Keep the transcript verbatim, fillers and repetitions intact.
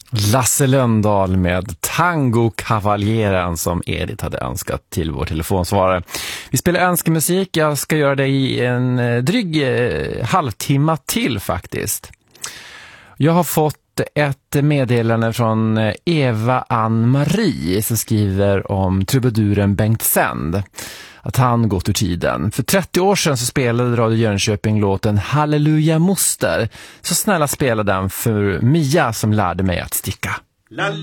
Lasse Lönndahl med Tango Cavalieren som Edith hade önskat till vår telefonsvarare. Vi spelar önskemusik. Jag ska göra det i en dryg eh, halvtimme till faktiskt. Jag har fått ett meddelande från Eva Ann-Marie som skriver om trubaduren Bengt Sänd. Att han gått ur tiden. För trettio år sedan så spelade Radio Jönköping låten Halleluja Moster. Så snälla spela den för Mia som lärde mig att sticka.